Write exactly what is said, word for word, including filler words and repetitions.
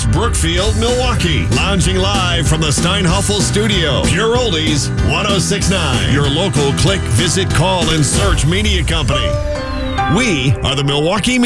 West Brookfield, Milwaukee. Lounging live from the Steinhoffel Studio. Pure Oldies, ten sixty-nine. Your local click, visit, call, and search media company. We are the Milwaukee